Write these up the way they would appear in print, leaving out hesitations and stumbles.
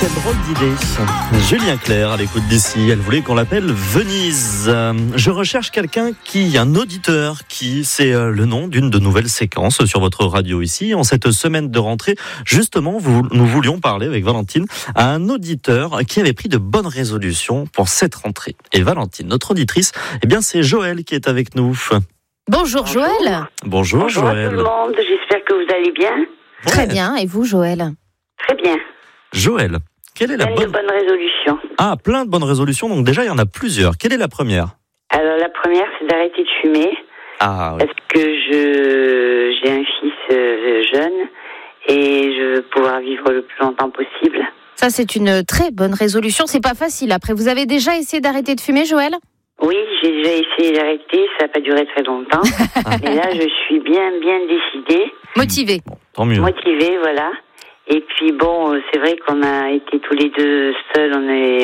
Quelle drôle d'idée. Julien Clerc à l'écoute d'ici. Elle voulait qu'on l'appelle Venise. Je recherche un auditeur qui, c'est le nom d'une de nouvelles séquences sur votre radio ici. En cette semaine de rentrée, justement, nous voulions parler avec Valentine à un auditeur qui avait pris de bonnes résolutions pour cette rentrée. Et Valentine, notre auditrice, c'est Joël qui est avec nous. Bonjour Joël. Bonjour Joël. Bonjour tout le monde, j'espère que vous allez bien. Très bien, et vous Joël? Très bien. Joël, quelle est la bonne résolution? Ah, plein de bonnes résolutions, donc déjà il y en a plusieurs. Quelle est la première? Alors la première, c'est d'arrêter de fumer. Ah oui. Parce que j'ai un fils jeune et je veux pouvoir vivre le plus longtemps possible. Ça c'est une très bonne résolution, c'est pas facile. Après, vous avez déjà essayé d'arrêter de fumer Joël? Oui, j'ai déjà essayé d'arrêter, ça n'a pas duré très longtemps. Mais là, je suis bien décidée. Motivée. Bon, tant mieux. Motivée, voilà. Et puis bon, c'est vrai qu'on a été tous les deux seuls.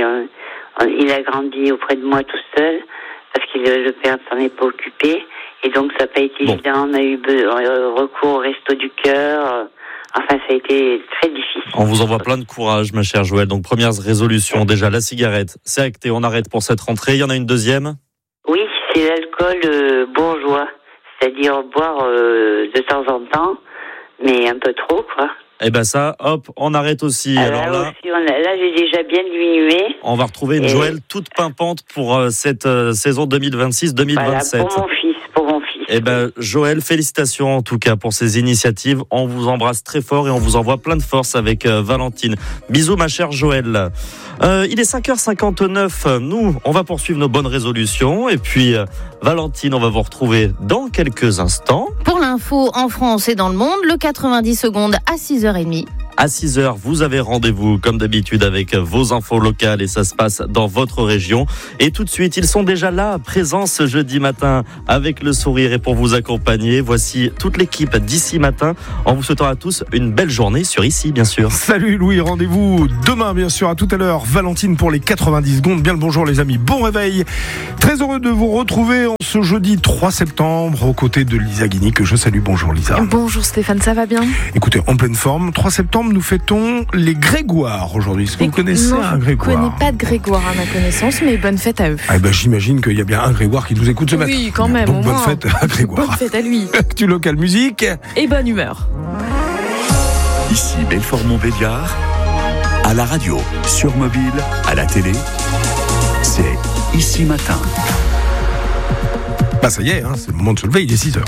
Il a grandi auprès de moi tout seul parce que le père ne s'en est pas occupé. Et donc ça n'a pas été évident. On a eu recours au Resto du Cœur. Enfin, ça a été très difficile. On vous envoie plein de courage, ma chère Joël. Donc première résolution, déjà la cigarette, c'est acté, on arrête pour cette rentrée. Il y en a une deuxième? Oui, c'est l'alcool bourgeois, c'est-à-dire boire de temps en temps, mais un peu trop, quoi. Ça, hop, on arrête aussi. Alors là, j'ai déjà bien diminué. On va retrouver une Joël toute pimpante pour cette saison 2026-2027. Voilà, pour mon fils. Joël, félicitations en tout cas pour ces initiatives. On vous embrasse très fort et on vous envoie plein de force avec Valentine. Bisous ma chère Joël. Il est 5h59. Nous, on va poursuivre nos bonnes résolutions. Et puis, Valentine, on va vous retrouver dans quelques instants. Pour l'info en France et dans le monde, le 90 secondes à 6h30. À 6h, vous avez rendez-vous, comme d'habitude, avec vos infos locales et ça se passe dans votre région. Et tout de suite, ils sont déjà là, présents ce jeudi matin, avec le sourire et pour vous accompagner. Voici toute l'équipe d'Ici Matin, en vous souhaitant à tous une belle journée sur Ici, bien sûr. Salut Louis, rendez-vous demain, bien sûr, à tout à l'heure. Valentine pour les 90 secondes. Bien le bonjour les amis, bon réveil. Très heureux de vous retrouver en ce jeudi 3 septembre, aux côtés de Lisa Guigny, que je salue. Bonjour Lisa. Bonjour Stéphane, ça va bien? Écoutez, en pleine forme, 3 septembre, nous fêtons les Grégoire aujourd'hui. Est-ce que vous connaissez un Grégoire? Je ne connais pas de Grégoire à ma connaissance, mais bonne fête à eux. J'imagine qu'il y a bien un Grégoire qui nous écoute ce matin. Oui, quand même. Donc, bonne fête à Grégoire. Bonne fête à lui. Actu local musique. Et bonne humeur. Ici Belfort-Montbéliard, à la radio, sur mobile, à la télé, c'est Ici Matin. Ça y est, c'est le moment de se lever, il est 6h.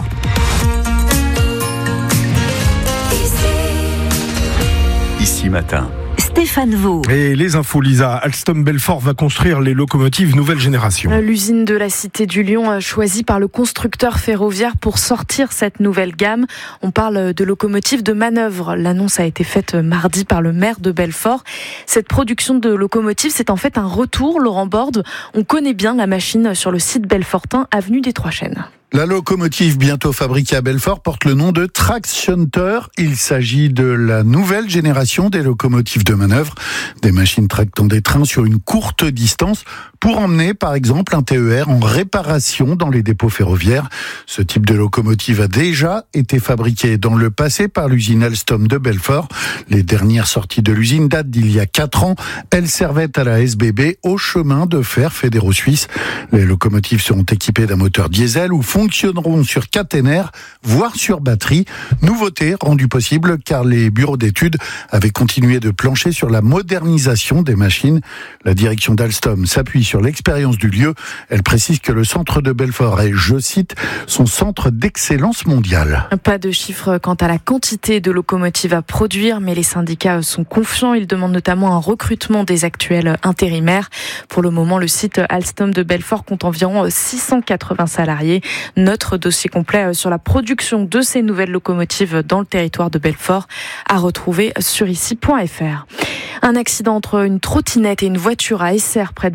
Ici Matin. Stéphane Vaux. Et les infos, Lisa. Alstom Belfort va construire les locomotives nouvelle génération. L'usine de la Cité du Lion, choisie par le constructeur ferroviaire pour sortir cette nouvelle gamme. On parle de locomotives de manœuvre. L'annonce a été faite mardi par le maire de Belfort. Cette production de locomotives, c'est en fait un retour, Laurent Borde. On connaît bien la machine sur le site belfortin, avenue des Trois Chênes. La locomotive bientôt fabriquée à Belfort porte le nom de Tractionteur. Il s'agit de la nouvelle génération des locomotives de manœuvre, des machines tractant des trains sur une courte distance pour emmener par exemple un TER en réparation dans les dépôts ferroviaires. Ce type de locomotive a déjà été fabriqué dans le passé par l'usine Alstom de Belfort. Les dernières sorties de l'usine datent d'il y a 4 ans. Elles servaient à la SBB au chemin de fer fédéro-suisse. Les locomotives seront équipées d'un moteur diesel ou fonctionneront sur caténaire, voire sur batterie. Nouveauté rendue possible car les bureaux d'études avaient continué de plancher sur la modernisation des machines. La direction d'Alstom s'appuie sur l'expérience du lieu. Elle précise que le centre de Belfort est, je cite, son centre d'excellence mondiale. Pas de chiffres quant à la quantité de locomotives à produire, mais les syndicats sont confiants. Ils demandent notamment un recrutement des actuels intérimaires. Pour le moment, le site Alstom de Belfort compte environ 680 salariés. Notre dossier complet sur la production de ces nouvelles locomotives dans le territoire de Belfort à retrouver sur ici.fr. Un accident entre une trottinette et une voiture à Essert près de Belfort.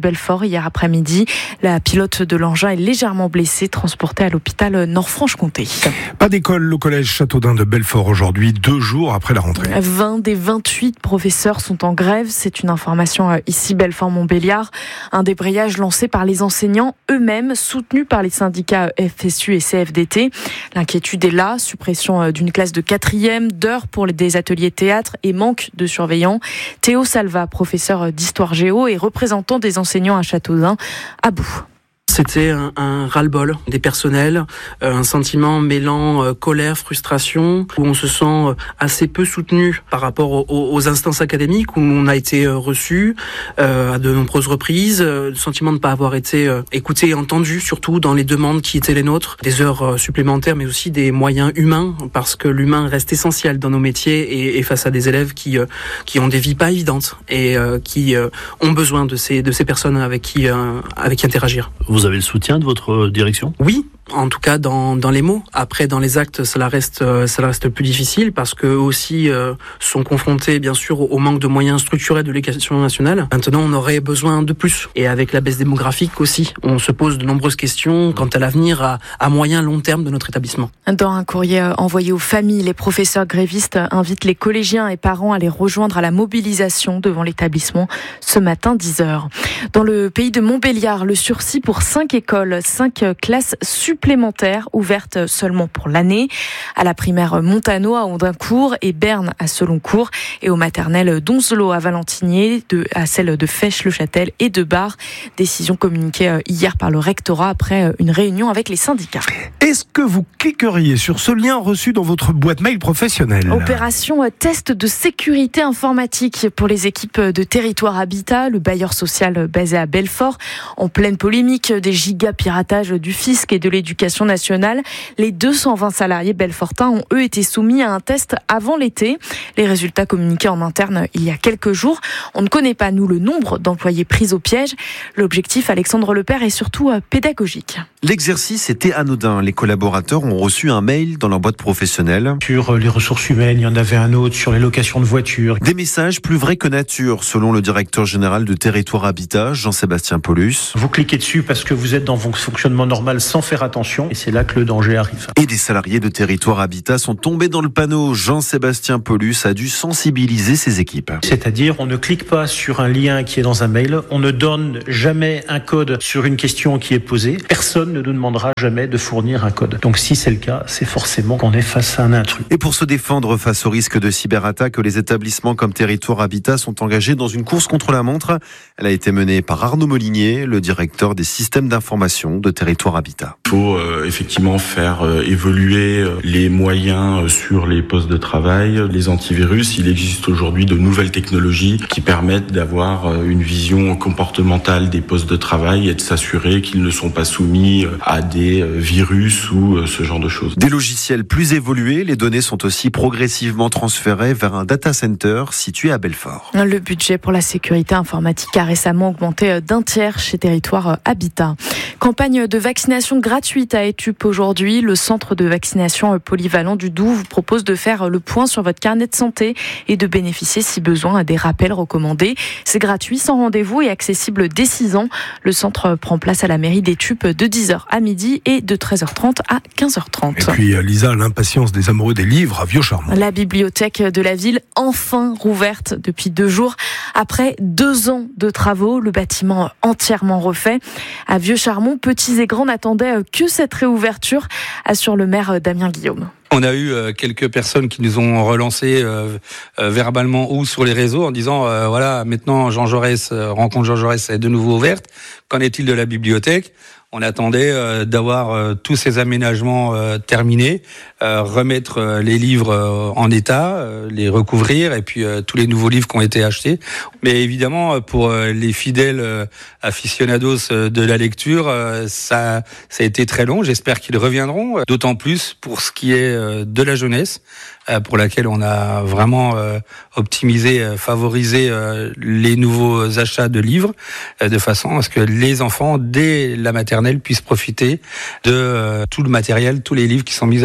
mort hier après-midi. La pilote de l'engin est légèrement blessée, transportée à l'hôpital Nord-Franche-Comté. Pas d'école au collège Châteaudun de Belfort aujourd'hui, 2 jours après la rentrée. 20 des 28 professeurs sont en grève. C'est une information ici, Belfort-Montbéliard. Un débrayage lancé par les enseignants eux-mêmes, soutenus par les syndicats FSU et CFDT. L'inquiétude est là, suppression d'une classe de 4e, d'heures pour des ateliers théâtre et manque de surveillants. Théo Salva, professeur d'histoire géo et représentant des enseignants à Châteaudun, à bout. C'était un ras-le-bol des personnels, un sentiment mêlant colère, frustration, où on se sent assez peu soutenu par rapport aux instances académiques où on a été reçu à de nombreuses reprises, le sentiment de ne pas avoir été écouté et entendu, surtout dans les demandes qui étaient les nôtres, des heures supplémentaires mais aussi des moyens humains, parce que l'humain reste essentiel dans nos métiers et face à des élèves qui ont des vies pas évidentes et qui ont besoin de ces personnes avec qui interagir. Vous avez le soutien de votre direction ? Oui, en tout cas dans les mots. Après, dans les actes, ça reste plus difficile parce que eux aussi sont confrontés, bien sûr, au manque de moyens structurels de l'éducation nationale. Maintenant, on aurait besoin de plus. Et avec la baisse démographique aussi, on se pose de nombreuses questions quant à l'avenir à moyen long terme de notre établissement. Dans un courrier envoyé aux familles, les professeurs grévistes invitent les collégiens et parents à les rejoindre à la mobilisation devant l'établissement ce matin 10h. Dans le pays de Montbéliard, le sursis pour 5 écoles, 5 classes supplémentaires ouvertes seulement pour l'année. À la primaire Montano à Ondincourt et Berne à Seloncourt et aux maternelles d'Onzelot à Valentinier, à celles de Fèche-le-Châtel et de Bar. Décision communiquée hier par le rectorat après une réunion avec les syndicats. Est-ce que vous cliqueriez sur ce lien reçu dans votre boîte mail professionnelle ? Opération test de sécurité informatique pour les équipes de Territoire Habitat, le bailleur social basé à Belfort. En pleine polémique des gigapiratages du fisc et de l'éducation nationale, les 220 salariés belfortins ont eux été soumis à un test avant l'été. Les résultats communiqués en interne il y a quelques jours. On ne connaît pas, nous, le nombre d'employés pris au piège. L'objectif, Alexandre Lepère, est surtout pédagogique. L'exercice était anodin. Les collaborateurs ont reçu un mail dans leur boîte professionnelle. Sur les ressources humaines, il y en avait un autre sur les locations de voitures. Des messages plus vrais que nature, selon le directeur général de Territoire Habitat, Jean-Sébastien Paulus. Vous cliquez dessus parce que vous êtes dans votre fonctionnement normal sans faire attention et c'est là que le danger arrive. Et des salariés de Territoire Habitat sont tombés dans le panneau. Jean-Sébastien Paulus a dû sensibiliser ses équipes. C'est-à-dire, on ne clique pas sur un lien qui est dans un mail, on ne donne jamais un code sur une question qui est posée. Personne ne nous demandera jamais de fournir un code. Donc si c'est le cas, c'est forcément qu'on est face à un intrus. Et pour se défendre face au risque de cyberattaque, les établissements comme Territoire Habitat sont engagés dans une course contre la montre. Elle a été menée par Arnaud Molinier, le directeur des systèmes d'information de Territoire Habitat. Il faut effectivement faire évoluer les moyens sur les postes de travail, les antivirus. Il existe aujourd'hui de nouvelles technologies qui permettent d'avoir une vision comportementale des postes de travail et de s'assurer qu'ils ne sont pas soumis à des virus ou ce genre de choses. Des logiciels plus évolués, les données sont aussi progressivement transférées vers un data center situé à Belfort. Le budget pour la sécurité informatique a récemment augmenté d'un tiers chez Territoire Habitat. Campagne de vaccination gratuite à Étup aujourd'hui. Le centre de vaccination polyvalent du Doubs vous propose de faire le point sur votre carnet de santé et de bénéficier si besoin à des rappels recommandés. C'est gratuit, sans rendez-vous et accessible dès 6 ans. Le centre prend place à la mairie d'Étup de 10h à midi et de 13h30 à 15h30. Et puis Lisa, l'impatience des amoureux des livres à Vieux-Charmont. La bibliothèque de la ville enfin rouverte depuis 2 jours. Après 2 ans de travaux, le bâtiment entièrement refait. À Vieux-Charmont, petits et grands n'attendaient que cette réouverture, assure le maire Damien Guillaume. On a eu quelques personnes qui nous ont relancé verbalement ou sur les réseaux en disant voilà, maintenant Jean Jaurès, rencontre Jean Jaurès est de nouveau ouverte. Qu'en est-il de la bibliothèque ? On attendait d'avoir tous ces aménagements terminés, remettre les livres en état, les recouvrir et puis tous les nouveaux livres qui ont été achetés. Mais évidemment, pour les fidèles aficionados de la lecture, ça a été très long. J'espère qu'ils reviendront, d'autant plus pour ce qui est de la jeunesse, pour laquelle on a vraiment optimisé, favorisé les nouveaux achats de livres, de façon à ce que les enfants, dès la maternelle, puissent profiter de tout le matériel, tous les livres qui sont mis à leur disposition.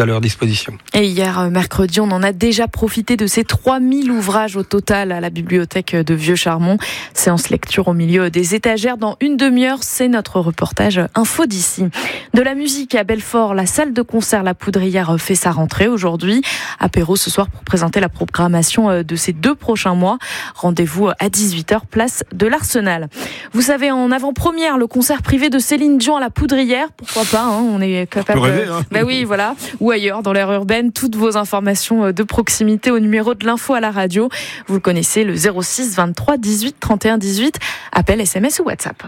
exposition. Et hier, mercredi, on en a déjà profité de ces 3000 ouvrages au total à la bibliothèque de Vieux-Charmont. Séance lecture au milieu des étagères dans une demi-heure. C'est notre reportage Info d'ici. De la musique à Belfort, la salle de concert La Poudrière fait sa rentrée aujourd'hui. Apéro ce soir pour présenter la programmation de ces 2 prochains mois. Rendez-vous à 18h, place de l'Arsenal. Vous savez, en avant-première, le concert privé de Céline Dion à La Poudrière. Pourquoi pas, hein, on est capable on peut rêver, hein. Ben oui, voilà. Ou ailleurs, dans l'aire urbaine, toutes vos informations de proximité au numéro de l'info à la radio. Vous le connaissez, le 06 23 18 31 18. Appel, SMS ou WhatsApp.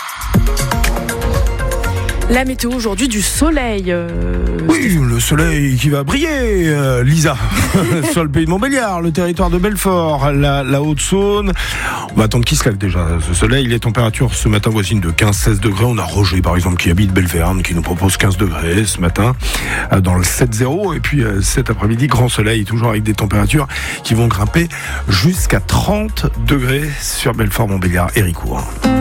La météo aujourd'hui, du soleil. Oui, le soleil qui va briller, Lisa, sur le pays de Montbéliard, le territoire de Belfort, la Haute-Saône. On va attendre qu'il se lève déjà, ce soleil. Les températures ce matin voisines de 15-16 degrés. On a Roger, par exemple, qui habite Belverne, qui nous propose 15 degrés ce matin, dans le 7-0. Et puis cet après-midi, grand soleil, toujours avec des températures qui vont grimper jusqu'à 30 degrés sur Belfort, Montbéliard et Ricourt.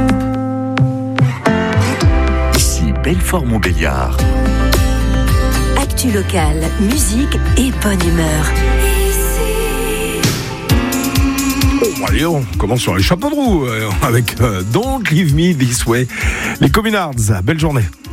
Belfort-Montbéliard. Actu locale, musique et bonne humeur. Oh, allez, on commence sur les chapeaux de roue avec Don't Leave Me This Way. Les Communards, belle journée.